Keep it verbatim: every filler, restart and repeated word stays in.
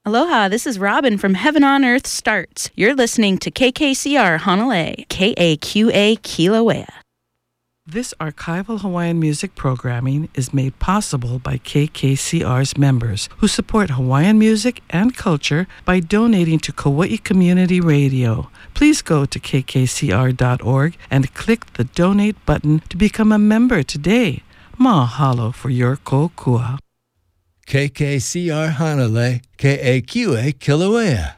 Aloha, this is Robin from Heaven on Earth Starts. You're listening to K K C R Honolulu, K A Q A Kilauea. This archival Hawaiian music programming is made possible by K K C R's members who support Hawaiian music and culture by donating to Kauai Community Radio. Please go to k k c r dot org and click the donate button to become a member today. Mahalo for your kokua. K K C R Hanalei, K A Q A Kilauea.